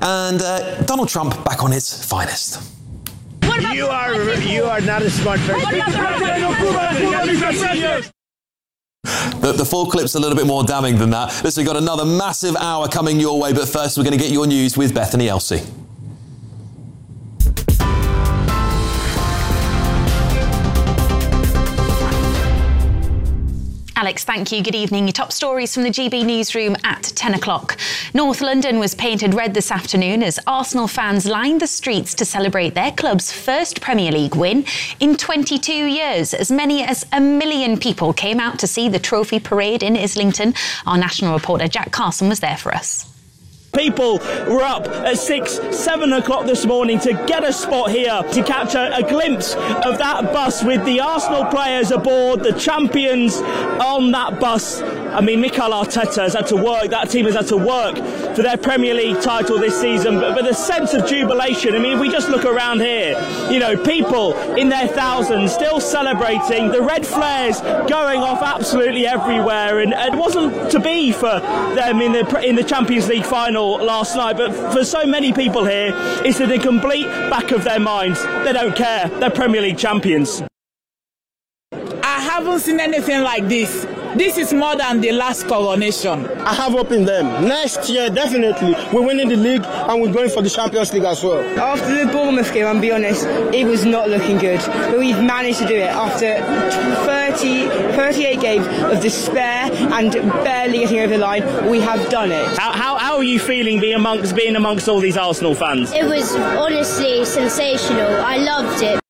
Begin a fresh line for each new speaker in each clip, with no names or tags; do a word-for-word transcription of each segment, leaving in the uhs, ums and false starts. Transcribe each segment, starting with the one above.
and uh, Donald Trump back on his finest.
You are you are not a smart person.
The, the full clip's a little bit more damning than that. Listen, we've got another massive hour coming your way, but first we're going to get your news with Bethany Elsey.
Alex, thank you. Good evening. Your top stories from the G B newsroom at ten o'clock. North London was painted red this afternoon as Arsenal fans lined the streets to celebrate their club's first Premier League win in twenty-two years. As many as a million people came out to see the trophy parade in Islington. Our national reporter Jack Carson was there for us.
People were up at six, seven o'clock this morning to get a spot here to capture a glimpse of that bus with the Arsenal players aboard, the champions on that bus. I mean, Mikel Arteta has had to work, that team has had to work for their Premier League title this season, but, but the sense of jubilation, I mean, if we just look around here, you know, people in their thousands still celebrating, the red flares going off absolutely everywhere, and it wasn't to be for them in the in the Champions League final last night, but for so many people here, it's in the complete back of their minds. They don't care. They're Premier League champions.
I haven't seen anything like this. This is more than the last coronation.
I have hope in them. Next year, definitely, we're winning the league and we're going for the Champions League as well.
After the Bournemouth game, I'll be honest, it was not looking good. But we've managed to do it after thirty, thirty-eight games of despair and barely getting over the line. We have done it.
How, how, how are you feeling being amongst, being amongst all these Arsenal fans?
It was honestly sensational. I loved it.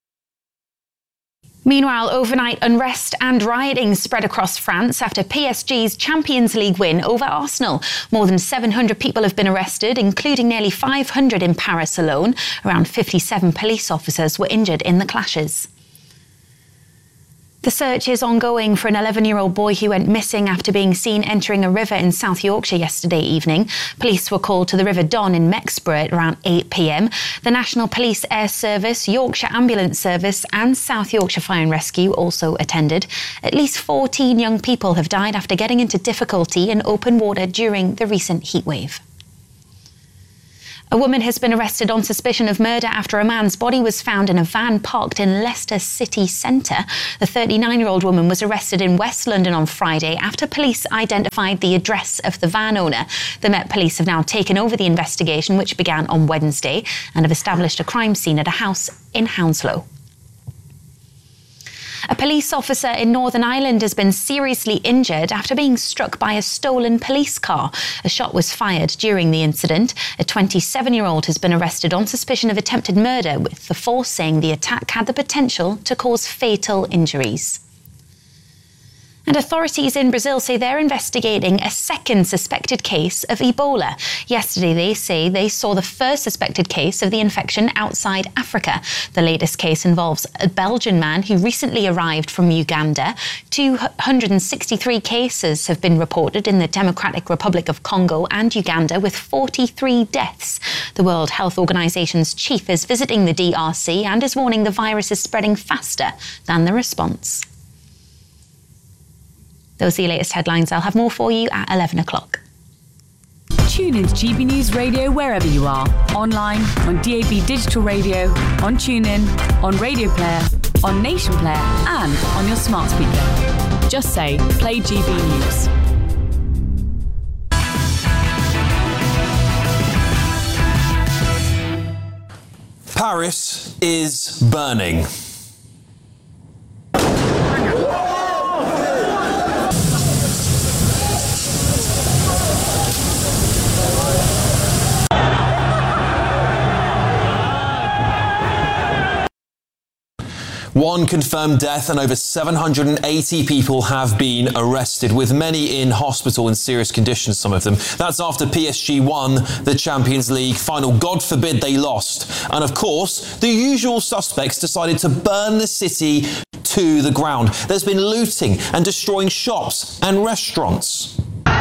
Meanwhile, overnight unrest and rioting spread across France after P S G's Champions League win over Arsenal. More than seven hundred people have been arrested, including nearly five hundred in Paris alone. Around fifty-seven police officers were injured in the clashes. The search is ongoing for an eleven-year-old boy who went missing after being seen entering a river in South Yorkshire yesterday evening. Police were called to the River Don in Mexborough at around eight p.m. The National Police Air Service, Yorkshire Ambulance Service and South Yorkshire Fire and Rescue also attended. At least fourteen young people have died after getting into difficulty in open water during the recent heatwave. A woman has been arrested on suspicion of murder after a man's body was found in a van parked in Leicester city centre. The thirty-nine-year-old woman was arrested in West London on Friday after police identified the address of the van owner. The Met Police have now taken over the investigation, which began on Wednesday, and have established a crime scene at a house in Hounslow. A police officer in Northern Ireland has been seriously injured after being struck by a stolen police car. A shot was fired during the incident. A twenty-seven-year-old has been arrested on suspicion of attempted murder, with the force saying the attack had the potential to cause fatal injuries. And authorities in Brazil say they're investigating a second suspected case of Ebola. Yesterday, they say they saw the first suspected case of the infection outside Africa. The latest case involves a Belgian man who recently arrived from Uganda. two hundred sixty-three cases have been reported in the Democratic Republic of Congo and Uganda, with forty-three deaths. The World Health Organization's chief is visiting the D R C and is warning the virus is spreading faster than the response. Those are the latest headlines. I'll have more for you at eleven o'clock.
Tune into G B News Radio wherever you are. Online, on D A B Digital Radio, on TuneIn, on Radio Player, on Nation Player and on your smart speaker. Just say, play G B News.
Paris is burning. One confirmed death and over seven hundred eighty people have been arrested, with many in hospital in serious condition, some of them. That's after P S G won the Champions League final. God forbid they lost. And of course, the usual suspects decided to burn the city to the ground. There's been looting and destroying shops and restaurants.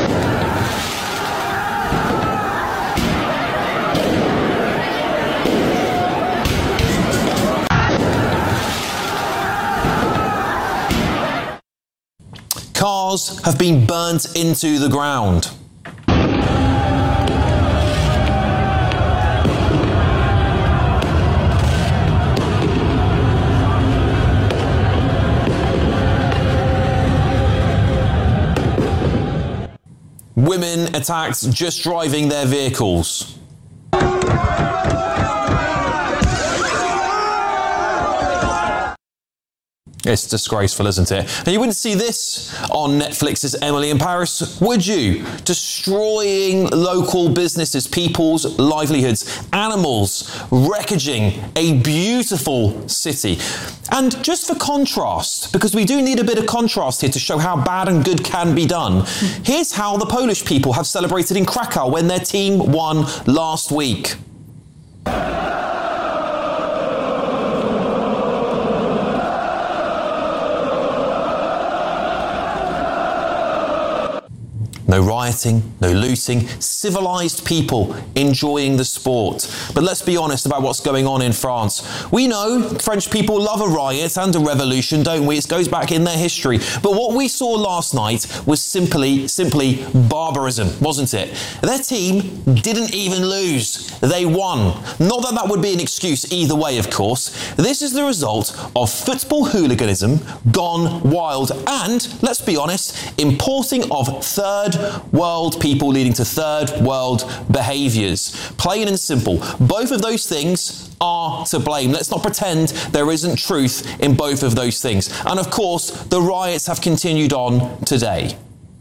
Cars have been burnt into the ground. women attacked just driving their vehicles. It's disgraceful, isn't it? And you wouldn't see this on Netflix's Emily in Paris, would you? Destroying local businesses, people's livelihoods, animals, wreckaging a beautiful city. And just for contrast, because we do need a bit of contrast here to show how bad and good can be done, here's how the Polish people have celebrated in Krakow when their team won last week. No rioting, no looting, civilised people enjoying the sport. But let's be honest about what's going on in France. We know French people love a riot and a revolution, don't we? It goes back in their history. But what we saw last night was simply, simply barbarism, wasn't it? Their team didn't even lose. They won. Not that that would be an excuse either way, of course. This is the result of football hooliganism gone wild and, let's be honest, importing of third world people leading to third world behaviours. Plain and simple. Both of those things are to blame. Let's not pretend there isn't truth in both of those things. And of course, the riots have continued on today.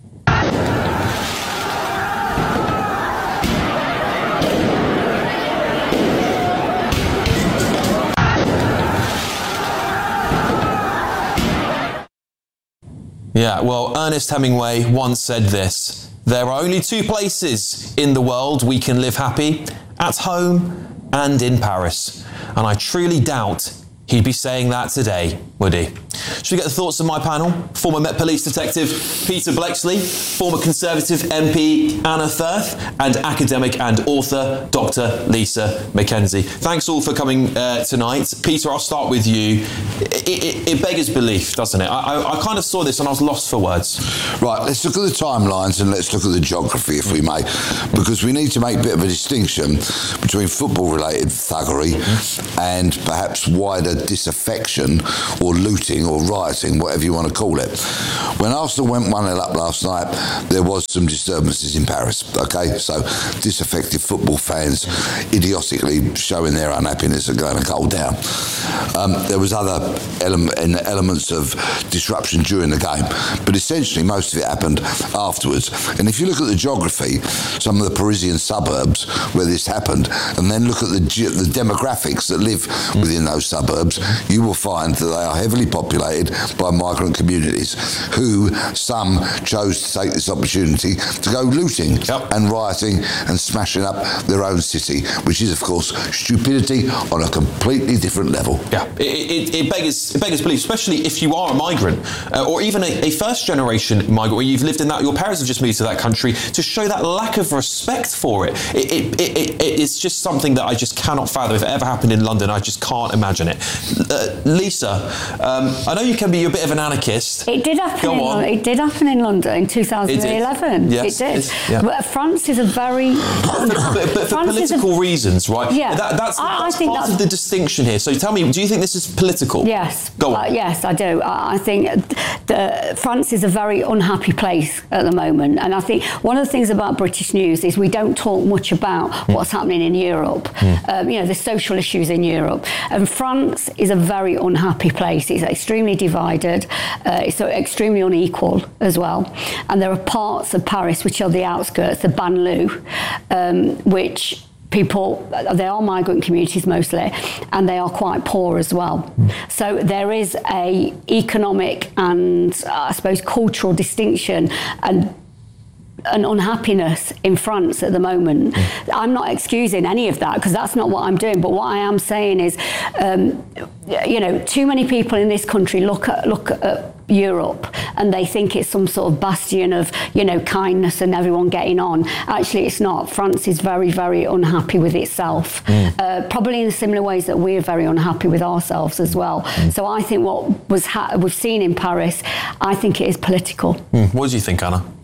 Yeah, well, Ernest Hemingway once said this: there are only two places in the world we can live happy, at home and in Paris. And I truly doubt he'd be saying that today, would he? Should we get the thoughts of my panel? Former Met Police Detective Peter Bleksley, former Conservative M P Anna Firth, and academic and author Doctor Lisa McKenzie. Thanks all for coming uh, tonight. Peter, I'll start with you. It, it, it beggars belief, doesn't it? I, I, I kind of saw this and I was lost for words.
Right, let's look at the timelines and let's look at the geography, if we may, because we need to make a bit of a distinction between football-related thuggery mm-hmm. and perhaps wider disaffection or looting or rioting, whatever you want to call it. When Arsenal went one nil up last night, there was some disturbances in Paris, okay? So disaffected football fans idiotically showing their unhappiness and going to goal down. Um, there was other ele- elements of disruption during the game, but essentially most of it happened afterwards. And if you look at the geography, some of the Parisian suburbs where this happened, and then look at the, ge- the demographics that live within those suburbs, you will find that they are heavily populated by migrant communities who, some chose to take this opportunity to go looting yep. and rioting and smashing up their own city, which is, of course, stupidity on a completely different level.
Yeah, it, it, it, beggars, it beggars belief, especially if you are a migrant uh, or even a, a first-generation migrant where you've lived in that, your parents have just moved to that country, to show that lack of respect for it. It, it, it, it. It's just something that I just cannot fathom. If it ever happened in London, I just can't imagine it. Uh, Lisa, um, I know you can be you're a bit of an anarchist.
It did happen. Go in, on. It did happen in London in two thousand eleven.
It did. Yes,
it did.
It, yeah.
But France is a very
but, but, but for political a, reasons, right?
Yeah,
that, that's,
I,
that's
I think
part
that's,
of the distinction here. So tell me, do you think this is political?
Yes.
Go on.
Uh, yes, I do. I, I think the, France is a very unhappy place at the moment, and I think one of the things about British news is we don't talk much about mm. what's happening in Europe. Mm. Um, you know, the social issues in Europe, and France is a very unhappy place. It's extremely divided. Uh, it's extremely unequal as well. And there are parts of Paris which are the outskirts, the banlieue, um, which people, they are migrant communities mostly, and they are quite poor as well. Mm. So there is a economic and, uh, I suppose, cultural distinction and an unhappiness in France at the moment. Mm. I'm not excusing any of that because that's not what I'm doing, but what I am saying is, um, you know, too many people in this country look at look at Europe and they think it's some sort of bastion of, you know, kindness and everyone getting on. Actually, it's not. France is very, very unhappy with itself, mm. uh, probably in the similar ways that we're very unhappy with ourselves as well. Mm. So I think what was ha- we've seen in Paris, I think it is political.
Mm. What do you think, Anna?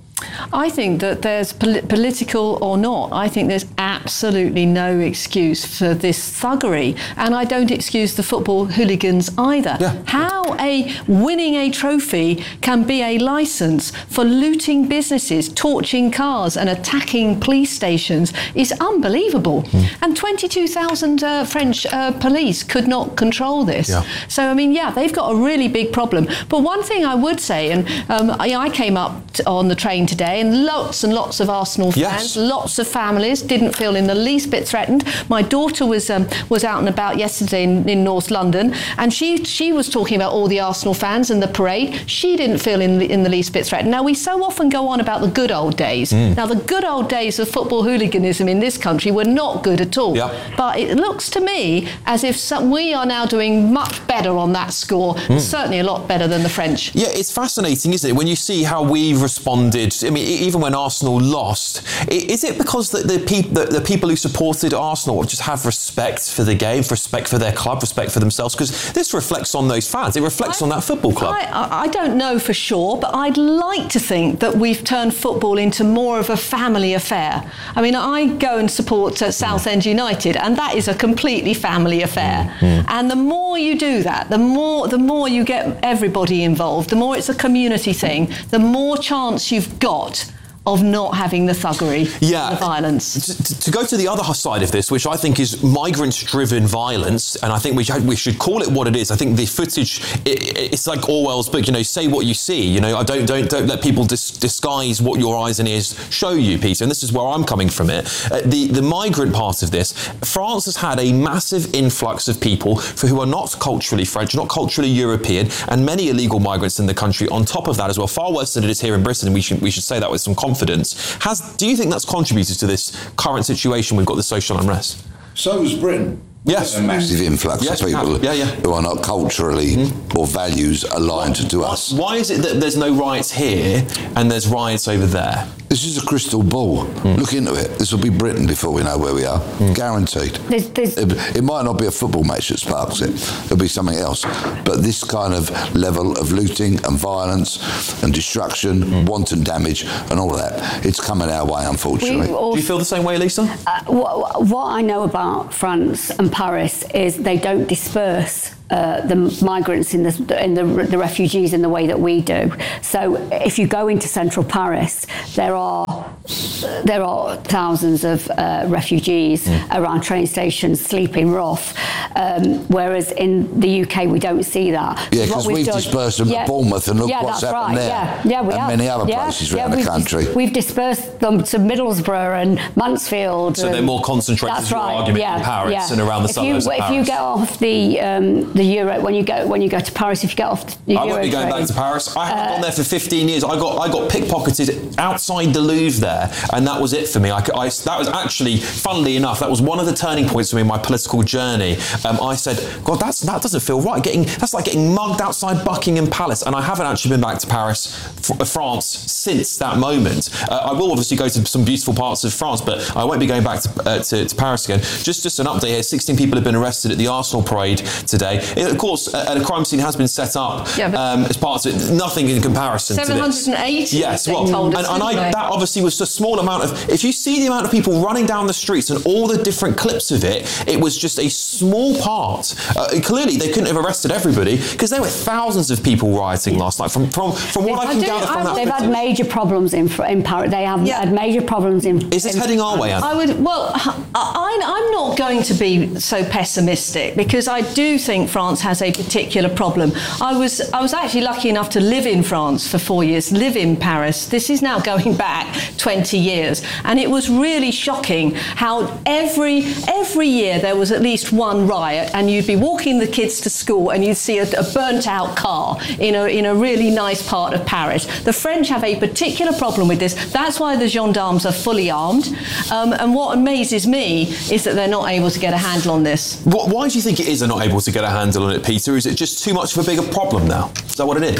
I think that there's pol- political or not, I think there's absolutely no excuse for this thuggery, and I don't excuse the football hooligans either. Yeah. How a winning a trophy can be a licence for looting businesses, torching cars and attacking police stations is unbelievable. Mm. And twenty-two thousand uh, French uh, police could not control this. Yeah. So, I mean, yeah, they've got a really big problem. But one thing I would say, and um, I, I came up t- on the train today, and lots and lots of Arsenal fans, yes. lots of families didn't feel in the least bit threatened. My daughter was um, was out and about yesterday in, in North London, and she she was talking about all the Arsenal fans and the parade. She didn't feel in the, in the least bit threatened. Now, we so often go on about the good old days. Mm. Now, the good old days of football hooliganism in this country were not good at all. Yeah. But it looks to me as if some, we are now doing much better on that score, mm. certainly a lot better than the French.
Yeah, it's fascinating, isn't it, when you see how we've responded. I mean, even when Arsenal lost, is it because the, the, peop- the, the people who supported Arsenal just have respect for the game, respect for their club, respect for themselves? Because this reflects on those fans. It reflects I, on that football club.
I, I don't know for sure, but I'd like to think that we've turned football into more of a family affair. I mean, I go and support uh, Southend United, and that is a completely family affair. Mm. And the more you do that, the more the more you get everybody involved, the more it's a community thing, the more chance you've got of not having the thuggery, yeah, the violence.
To, to go to the other side of this, which I think is migrant-driven violence, and I think we should, we should call it what it is. I think the footage, it, it's like Orwell's book, you know, say what you see. You know, I don't don't don't let people dis- disguise what your eyes and ears show you, Peter. And this is where I'm coming from it. Uh, the the migrant part of this, France has had a massive influx of people for who are not culturally French, not culturally European, and many illegal migrants in the country. On top of that as well, far worse than it is here in Britain. And we should we should say that with some confidence. Confidence. Has do you think that's contributed to this current situation? We've got the social unrest.
So has Britain.
Yes.
A massive influx yes, of people
yeah, yeah.
who are not culturally mm-hmm. or values aligned
why,
to us.
Why is it that there's no riots here and there's riots over there?
This is a crystal ball. Mm. Look into it. This will be Britain before we know where we are. Mm. Guaranteed. There's, there's... It, it might not be a football match that sparks it. It'll be something else. But this kind of level of looting and violence and destruction, mm. wanton damage and all of that, it's coming our way, unfortunately.
Also, do you feel the same way, Lisa?
Uh, what, what I know about France and Paris is they don't disperse Uh, the migrants in the in the, the refugees in the way that we do. So if you go into central Paris, there are there are thousands of uh, refugees mm. around train stations sleeping rough. Um, whereas in the U K we don't see that.
Yeah, because we've, we've dispersed them yeah. at Bournemouth, and look
yeah,
what's
that's
happened
right.
there.
Yeah, yeah, we
and
have.
many other
yeah.
places
yeah,
around the country.
Dis- we've dispersed them to Middlesbrough and Mansfield.
So
and
they're more concentrated. That's right. Argument yeah. in Paris yeah. and around the
if
suburbs
you,
of Paris.
If you get off the um, the Euro when you go when you go to Paris, if you get off the
I
Euro
won't be going
train,
back to Paris. I haven't
uh,
gone there for fifteen years. I got I got pickpocketed outside the Louvre there, and that was it for me. I, I, that was actually, funnily enough, that was one of the turning points for me in my political journey. Um, I said, God, that's that doesn't feel right. Getting that's like getting mugged outside Buckingham Palace, and I haven't actually been back to Paris, f- France, since that moment. Uh, I will obviously go to some beautiful parts of France, but I won't be going back to, uh, to, to Paris again. Just just an update here: sixteen people have been arrested at the Arsenal parade today. It, of course, uh, a crime scene has been set up yeah, um, as part of it. Nothing in comparison to this.
seven hundred eighty.
Yes, well, told us, and, and I, that obviously was a small amount of. If you see the amount of people running down the streets and all the different clips of it, it was just a small part. Uh, clearly, they couldn't have arrested everybody because there were thousands of people rioting last night. From from from what I, I can do, gather from I, that,
they've footage. had major problems in in Paris. They have yeah. had major problems in.
Is this
in,
heading our way, Anna?
I would. Well, I, I'm not going to be so pessimistic because I do think France has a particular problem. I was I was actually lucky enough to live in France for four years, live in Paris. This is now going back twenty years, and it was really shocking how every every year there was at least one riot, and you'd be walking the kids to school and you'd see a, a burnt out car in a in a really nice part of Paris. The French have a particular problem with this. That's why the gendarmes are fully armed. Um, and what amazes me is that they're not able to get a handle on this.
Why do you think it is they're not able to get a handle on it, Peter? Is it just too much of a bigger problem now? Is that what it is?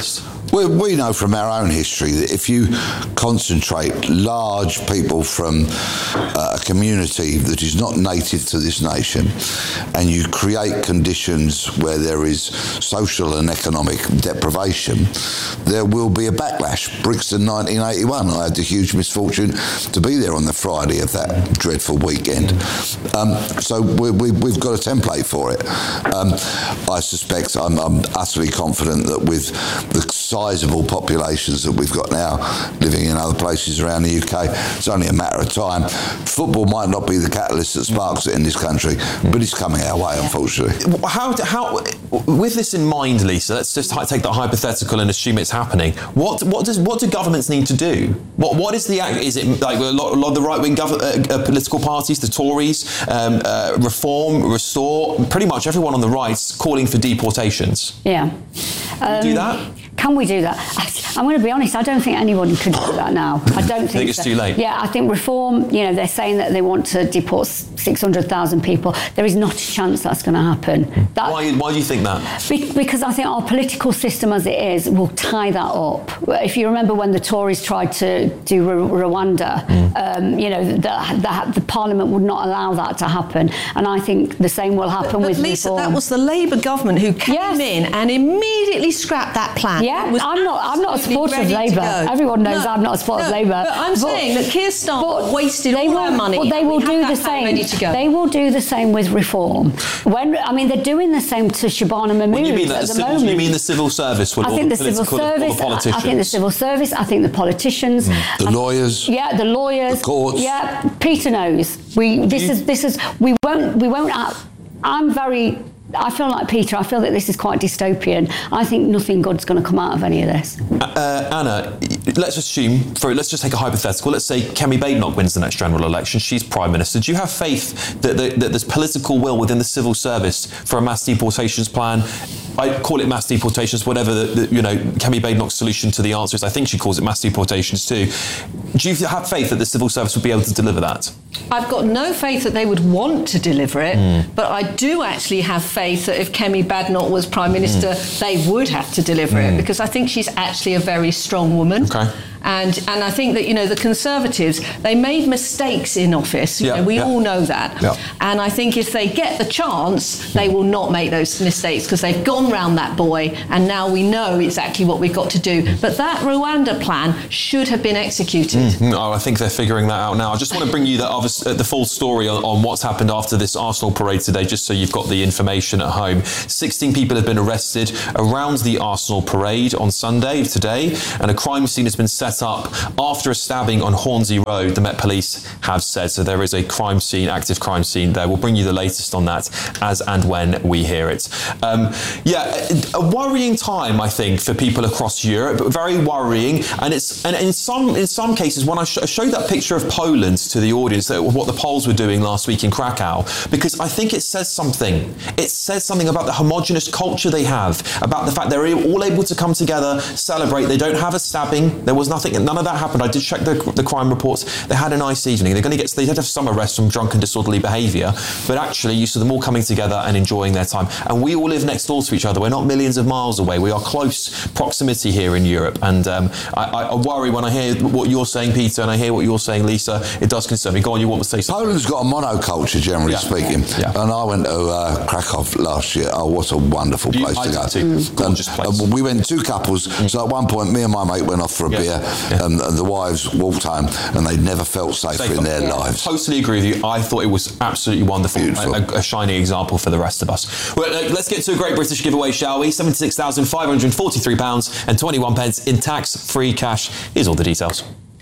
We, we know from our own history that if you concentrate large people from uh, a community that is not native to this nation, and you create conditions where there is social and economic deprivation, there will be a backlash. Brixton nineteen eighty-one, I had the huge misfortune to be there on the Friday of that dreadful weekend. Um, so we, we, we've got a template for it. Um, I suspect, I'm, I'm utterly confident that with the sizable populations that we've got now living in other places around the U K, it's only a matter of time. Football might not be the catalyst that sparks it in this country, but it's coming our way, unfortunately.
How, how, with this in mind, Lisa, let's just take that hypothetical and assume it's happening. What, what does, what do governments need to do? What, what is the, is it like a lot, a lot of the right-wing gov- uh, uh, political parties, the Tories, um, uh, Reform, Restore, pretty much everyone on the right calling for deportations?
Yeah. Um,
do that?
Can we do that? I'm going to be honest, I don't think anyone could do that now. I don't think,
think it's
so.
too late?
Yeah, I think Reform, you know, they're saying that they want to deport six hundred thousand people. There is not a chance that's going to happen. That,
why, why do you think that?
Be, because I think our political system as it is will tie that up. If you remember when the Tories tried to do R- Rwanda, mm. um, you know, the, the, the Parliament would not allow that to happen. And I think the same will happen
but, but
with
Lisa,
Reform.
that was the Labour government who came
yes.
in and immediately scrapped that plan.
Yeah, I'm not. I'm not a supporter of Labour. Everyone knows no, I'm not a supporter
no,
of Labour.
But I'm but, saying that Keir Starmer wasted all
will,
our money.
But they will do the same.
Ready to go.
They will do the same with Reform. When I mean, they're doing the same to Shabana Mahmood
you mean
at the
civil,
moment.
You mean the civil service?
I think the civil service.
The
I think the civil service. I think the politicians.
Mm. The
I,
lawyers.
Yeah, the lawyers.
The courts.
Yeah, Peter knows. We. This you, is. This is. We won't. We won't. I'm very. I feel like Peter. I feel that this is quite dystopian. I think nothing good's going to come out of any of this.
Uh, Anna, let's assume, for let's just take a hypothetical. Let's say Kemi Badenoch wins the next general election. She's Prime Minister. Do you have faith that, that, that there's political will within the civil service for a mass deportations plan? I call it mass deportations, whatever the, the, you know Kemi Badenoch's solution to the answer is. I think she calls it mass deportations too. Do you have faith that the civil service would be able to deliver that?
I've got no faith that they would want to deliver it, mm. but I do actually have faith that if Kemi Badenoch was Prime Minister, mm. they would have to deliver mm. it, because I think she's actually a very strong woman.
Okay.
And and I think that, you know, the Conservatives, they made mistakes in office. You
yeah,
know, we
yeah.
all know that.
Yeah.
And I think if they get the chance, they will not make those mistakes, because they've gone round that boy and now we know exactly what we've got to do. But that Rwanda plan should have been executed.
Mm. Oh, I think they're figuring that out now. I just want to bring you the, uh, the full story on, on what's happened after this Arsenal parade today, just so you've got the information at home. sixteen people have been arrested around the Arsenal parade on Sunday, today, and a crime scene has been set up after a stabbing on Hornsey Road, the Met Police have said. So there is a crime scene, active crime scene there. We'll bring you the latest on that as and when we hear it. Um, yeah, a worrying time, I think, for people across Europe, very worrying. And it's and in some in some cases, when I sh- showed that picture of Poland to the audience, that what the Poles were doing last week in Krakow, because I think it says something. It says something about the homogenous culture they have, about the fact they're all able to come together, celebrate. They don't have a stabbing. There was nothing, none of that happened. I did check the, the crime reports. They had a nice evening. They're going to get, they did have some arrests from drunken disorderly behaviour, but actually you saw them all coming together and enjoying their time. And we all live next door to each other. We're not millions of miles away. We are close proximity here in Europe. And um, I, I worry when I hear what you're saying, Peter, and I hear what you're saying, Lisa. It does concern me. Go on, you want to say something?
Poland's got a monoculture, generally yeah. speaking. Yeah. And I went to uh, Krakow last year. Oh, what a wonderful
you,
place
I
to go.
Mm. Gorgeous
and,
place.
Uh, we went two couples. Mm. So at one point, me and my mate went off for a yeah. beer, yeah. And, and the wives walked home, and they'd never felt safer Safe in their yeah. lives.
Totally agree with you. I thought it was absolutely wonderful. A, a shining example for the rest of us. Well, let's get to a Great British giveaway, shall we? seventy-six thousand five hundred forty-three pounds and twenty-one pence in tax-free cash. Here's all the details.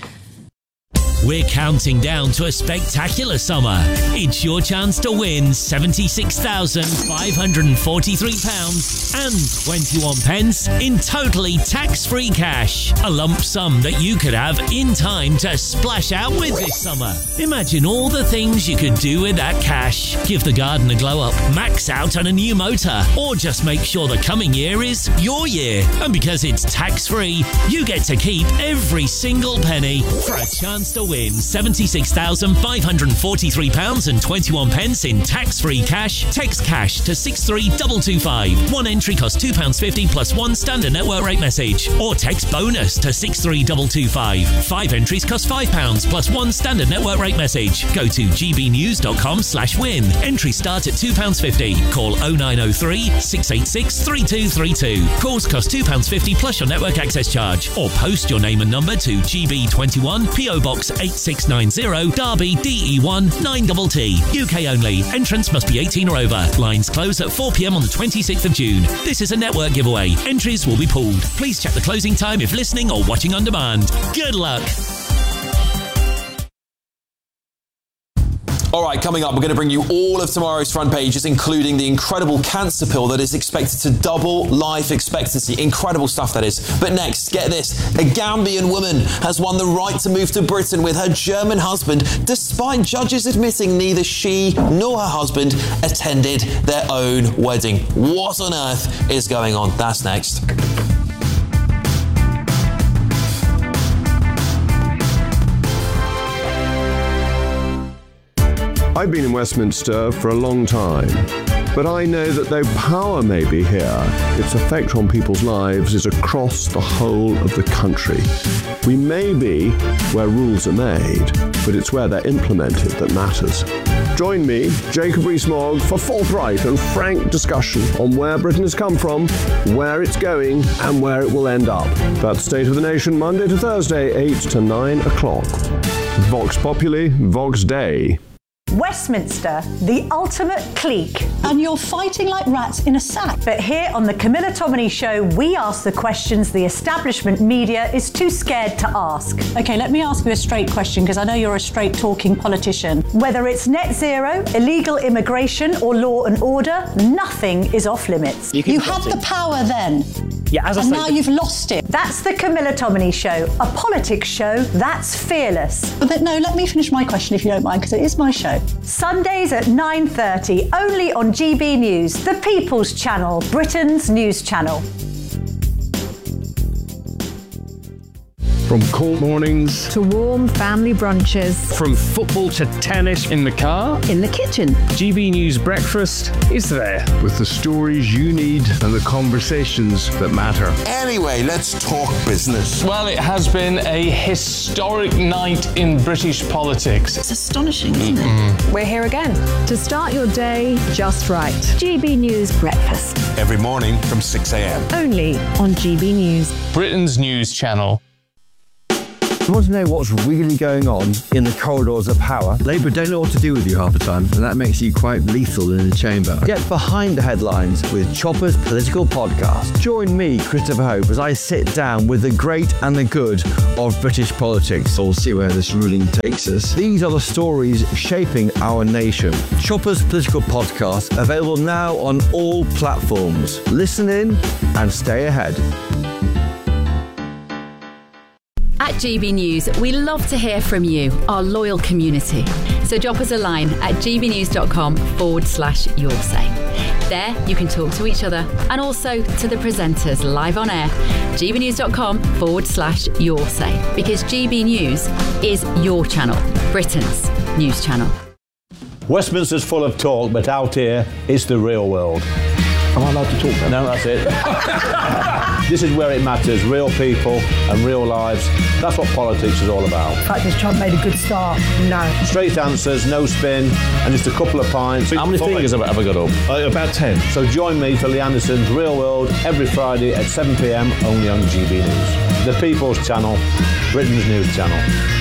We're counting down to a spectacular summer. It's your chance to win seventy-six thousand five hundred forty-three pounds and twenty-one pence in totally tax-free cash. A lump sum that you could have in time to splash out with this summer. Imagine all the things you could do with that cash. Give the garden a glow up, max out on a new motor, or just make sure the coming year is your year. And because it's tax-free, you get to keep every single penny for a chance to win win seventy-six thousand five hundred forty-three pounds and twenty-one pence in tax-free cash. Text cash to six three two two five. One entry costs two pounds fifty plus one standard network rate message. Or text bonus to six three two two five. Five entries cost five pounds plus one standard network rate message. Go to gbnews.com slash win. Entry start at two pounds fifty. Call oh nine oh three, six eight six, three two three two. Calls cost two pounds fifty plus your network access charge. Or post your name and number to G B twenty-one, P O Box eight six nine zero, Derby, D E one nine T T. U K only. Entrance must be eighteen or over. Lines close at four p m on the twenty-sixth of June. This is a network giveaway. Entries will be pooled. Please check the closing time if listening or watching on demand. Good luck.
All right, coming up, we're going to bring you all of tomorrow's front pages, including the incredible cancer pill that is expected to double life expectancy. Incredible stuff, that is. But next, get this. A Gambian woman has won the right to move to Britain with her German husband, despite judges admitting neither she nor her husband attended their own wedding. What on earth is going on? That's next.
I've been in Westminster for a long time, but I know that though power may be here, its effect on people's lives is across the whole of the country. We may be where rules are made, but it's where they're implemented that matters. Join me, Jacob Rees-Mogg, for forthright and frank discussion on where Britain has come from, where it's going, and where it will end up. That's State of the Nation, Monday to Thursday, eight to nine o'clock. Vox Populi, Vox Dei.
Westminster, the ultimate clique. And you're fighting like rats in a sack. But here on the Camilla Tominey Show, we ask the questions the establishment media is too scared to ask. OK, let me ask you a straight question, because I know you're a straight-talking politician. Whether it's net zero, illegal immigration, or law and order, nothing is off limits. You, you had the power then.
Yeah, as I
and
said,
now you've lost it. That's the Camilla Tominey Show, a politics show that's fearless. But no, let me finish my question if you don't mind, because it is my show. Sundays at nine thirty, only on G B News, the People's Channel, Britain's news channel.
From cold mornings
to warm family brunches.
From football to tennis in the car.
In the kitchen.
G B News Breakfast is there. With the stories you need and the conversations that matter.
Anyway, let's talk business.
Well, it has been a historic night in British politics.
It's astonishing, isn't it?
We're here again.
To start your day just right. G B News Breakfast.
Every morning from six a m.
Only on G B News.
Britain's news channel.
You want to know what's really going on in the corridors of power? Labour don't know what to do with you half the time, and that makes you quite lethal in the chamber. Get behind the headlines with Chopper's Political Podcast. Join me, Christopher Hope, as I sit down with the great and the good of British politics. We'll see where this ruling takes us. These are the stories shaping our nation. Chopper's Political Podcast, available now on all platforms. Listen in and stay ahead.
At G B News, we love to hear from you, our loyal community. So drop us a line at gbnews.com forward slash your say. There, you can talk to each other and also to the presenters live on air. gbnews.com forward slash your say. Because G B News is your channel, Britain's news channel.
Westminster's full of talk, but out here, it's the real world. Am I allowed to talk then? No, that's it. This is where it matters, real people and real lives. That's what politics is all about.
In fact, has Trump made a good start? No.
Straight answers, no spin, and just a couple of pints.
How many fingers have I got up?
Uh, about ten. So join me for Lee Anderson's Real World every Friday at seven p m only on G B News. The People's Channel, Britain's news channel.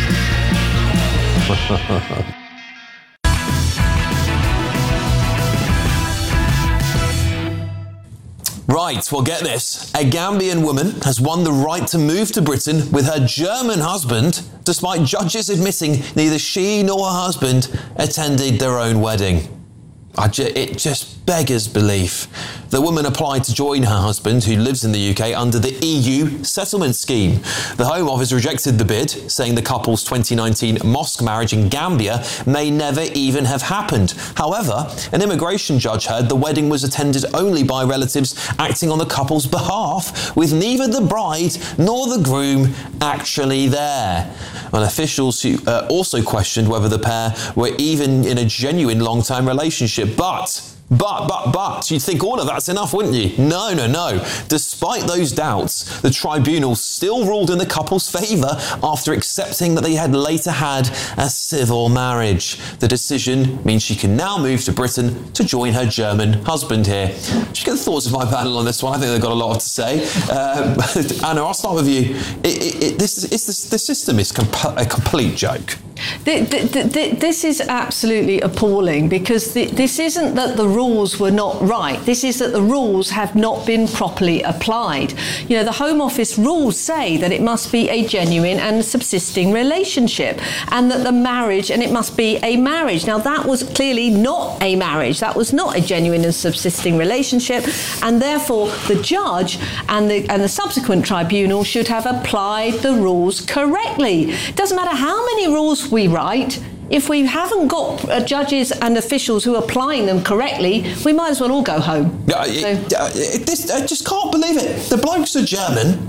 Right, well, get this. A Gambian woman has won the right to move to Britain with her German husband, despite judges admitting neither she nor her husband attended their own wedding. I ju- it just beggars belief. The woman applied to join her husband, who lives in the U K, under the E U settlement scheme. The Home Office rejected the bid, saying the couple's twenty nineteen mosque marriage in Gambia may never even have happened. However, an immigration judge heard the wedding was attended only by relatives acting on the couple's behalf, with neither the bride nor the groom actually there. Well, officials who, uh, also questioned whether the pair were even in a genuine long-term relationship. But, but, but, but, you'd think all of that's enough, wouldn't you? No, no, no. Despite those doubts, the tribunal still ruled in the couple's favour after accepting that they had later had a civil marriage. The decision means she can now move to Britain to join her German husband here. Just get the thoughts of my panel on this one. I think they've got a lot to say. Um, Anna, I'll start with you. It, it, it, this, it's the, the system is comp- a complete joke.
The, the, the, this is absolutely appalling, because the, this isn't that the rules were not right. This is that the rules have not been properly applied. You know, the Home Office rules say that it must be a genuine and subsisting relationship, and that the marriage, and it must be a marriage. Now, that was clearly not a marriage. That was not a genuine and subsisting relationship, and therefore the judge and the, and the subsequent tribunal should have applied the rules correctly. It doesn't matter how many rules we write. If we haven't got uh, judges and officials who are applying them correctly, we might as well all go home.
Uh,
so.
it, uh, it, this, I just can't believe it. The blokes are German.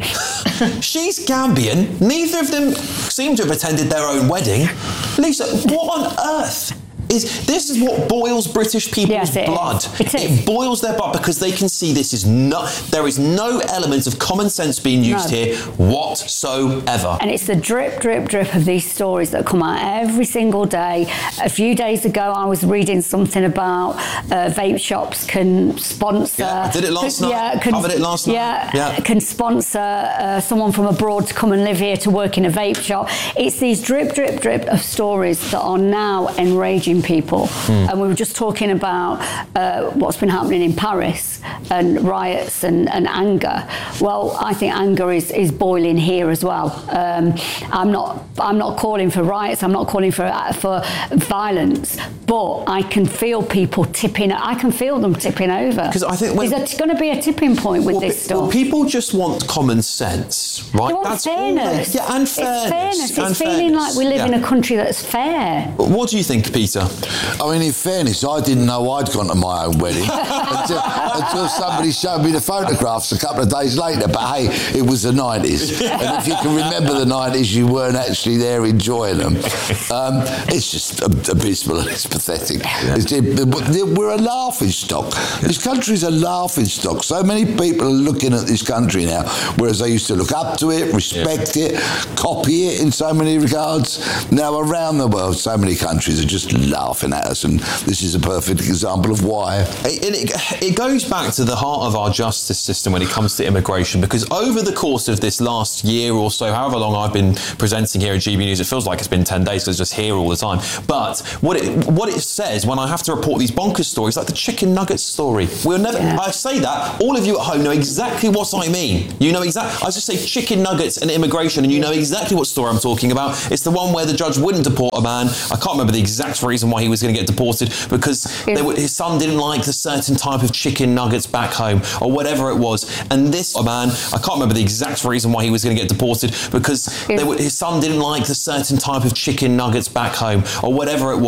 She's Gambian. Neither of them seem to have attended their own wedding. Lisa, what on earth? Is, this is what boils British people's
yes, it
blood.
It,
it boils their blood because they can see this is not. There is no element of common sense being used no. here whatsoever.
And it's the drip, drip, drip of these stories that come out every single day. A few days ago, I was reading something about uh, vape shops can sponsor.
Yeah, I did it last
can,
night.
Yeah, can,
covered it last
yeah,
night. Yeah,
can sponsor uh, someone from abroad to come and live here to work in a vape shop. It's these drip, drip, drip of stories that are now enraging people. Mm. And we were just talking about uh, what's been happening in Paris and riots and, and anger. Well, I think anger is, is boiling here as well. Um, I'm not I'm not calling for riots. I'm not calling for uh, for violence. But I can feel people tipping. I can feel them tipping over.
Because I think when,
there's going to be a tipping point with
well,
this stuff.
Well, people just want common sense, right?
They want
that's
fairness.
They, yeah, and fairness.
It's fairness. It's
and
feeling
fairness.
like we live
yeah.
in a country that's fair.
What do you think, Peter?
I mean, in fairness, I didn't know I'd gone to my own wedding until, until somebody showed me the photographs a couple of days later. But hey, it was the nineties. And if you can remember the nineties, you weren't actually there enjoying them. Um, it's just abysmal and it's pathetic. Yeah. It's, it, we're a laughing stock. This country's a laughing stock. So many people are looking at this country now, whereas they used to look up to it, respect yeah. it, copy it in so many regards. Now, around the world, so many countries are just laughing at us, and this is a perfect example of why.
It, it, it goes back to the heart of our justice system when it comes to immigration, because over the course of this last year or so, however long I've been presenting here at G B News, it feels like it's been ten days because it's just here all the time. But what it what it says when I have to report these bonkers stories, like the chicken nuggets story, we'll never. Yeah. I say that, all of you at home know exactly what I mean. You know exactly. I just say chicken nuggets and immigration, and you know exactly what story I'm talking about. It's the one where the judge wouldn't deport a man. I can't remember the exact reason why he was going to get deported, because they were, his son didn't like the certain type of chicken nuggets back home, or whatever it was. And this man, I can't remember the exact reason why he was going to get deported, because they were, his son didn't like the certain type of chicken nuggets back home, or whatever it was.